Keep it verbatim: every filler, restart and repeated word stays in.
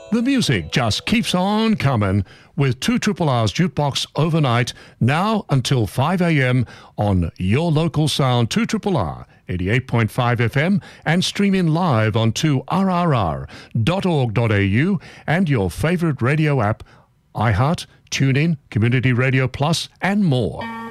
The music just keeps on coming with two Triple R's Jukebox overnight, now until five a.m. on your local sound, two Triple R, eighty-eight point five F M, and streaming live on two R R R dot org dot A U and your favorite radio app, iHeart, TuneIn, Community Radio Plus, and more.